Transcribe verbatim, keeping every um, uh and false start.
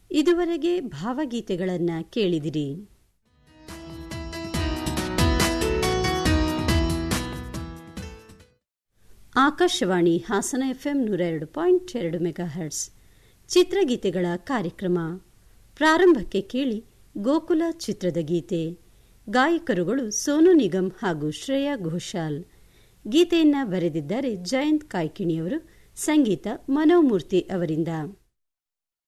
ಇದುವರೆಗೆ ಭಾವಗೀತೆಗಳನ್ನು ಕೇಳಿದಿರಿ. ಆಕಾಶವಾಣಿ ಹಾಸನ ಎಫ್ಎಂ ನೂರ ಎರಡು ಪಾಯಿಂಟ್ ಎರಡು ಮೆಗಾ ಹರ್ಟ್ಸ್ ಚಿತ್ರಗೀತೆಗಳ ಕಾರ್ಯಕ್ರಮ. ಪ್ರಾರಂಭಕ್ಕೆ ಕೇಳಿ ಗೋಕುಲ ಚಿತ್ರದ ಗೀತೆ. ಗಾಯಕರುಗಳು ಸೋನು ನಿಗಮ್ ಹಾಗೂ ಶ್ರೇಯಾ ಘೋಷಾಲ್. ಗೀತೆಯನ್ನ ಬರೆದಿದ್ದಾರೆ ಜಯಂತ್ ಕಾಯ್ಕಿಣಿಯವರು, ಸಂಗೀತ ಮನೋಮೂರ್ತಿ ಅವರಿಂದ.